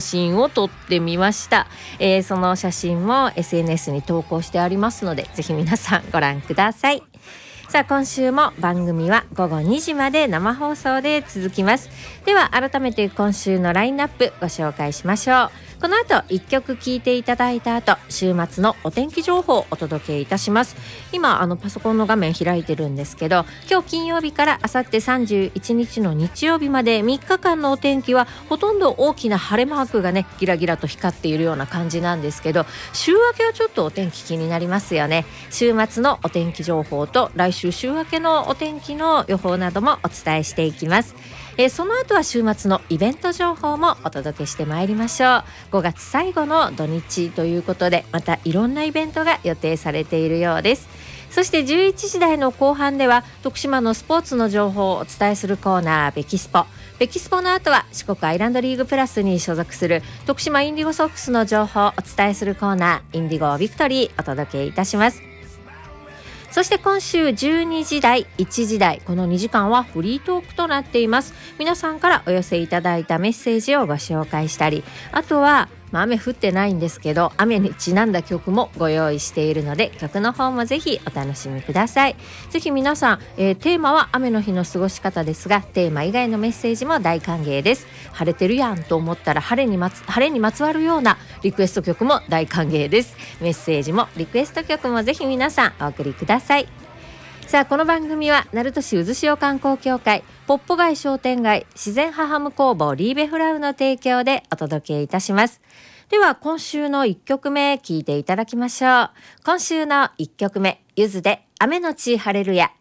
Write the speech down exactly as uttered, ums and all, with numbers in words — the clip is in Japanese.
真を撮ってみました、えー、その写真も エスエヌエス に投稿してありますので、ぜひ皆さんご覧ください。さあ今週も番組はごごにじまで生放送で続きます。では改めて今週のラインナップご紹介しましょう。この後いっきょく聴いていただいた後、週末のお天気情報をお届けいたします。今あのパソコンの画面開いてるんですけど、今日金曜日からあさってさんじゅういちにちの日曜日までみっかかんのお天気はほとんど大きな晴れマークがねギラギラと光っているような感じなんですけど、週明けはちょっとお天気気になりますよね。週末のお天気情報と来週週明けのお天気の予報などもお伝えしていきます。えー、その後は週末のイベント情報もお届けしてまいりましょう。ごがつ最後の土日ということで、またいろんなイベントが予定されているようです。そしてじゅういちじ台の後半では徳島のスポーツの情報をお伝えするコーナーベキスポ。ベキスポの後は四国アイランドリーグプラスに所属する徳島インディゴソックスの情報をお伝えするコーナーインディゴビクトリーお届けいたします。そして今週じゅうにじ台、いちじ台、このにじかんはフリートークとなっています。皆さんからお寄せいただいたメッセージをご紹介したり、あとはまあ、雨降ってないんですけど雨にちなんだ曲もご用意しているので、曲の方もぜひお楽しみください。ぜひ皆さん、えー、テーマは雨の日の過ごし方ですが、テーマ以外のメッセージも大歓迎です。晴れてるやんと思ったら晴れにまつ、晴れにまつわるようなリクエスト曲も大歓迎です。メッセージもリクエスト曲もぜひ皆さんお送りください。さあこの番組は鳴門市渦潮観光協会、ポッポ街商店街、自然ハハム工房リーベフラウの提供でお届けいたします。では今週のいっきょくめ聴いていただきましょう。今週のいっきょくめ、ゆずで雨のち晴れるや。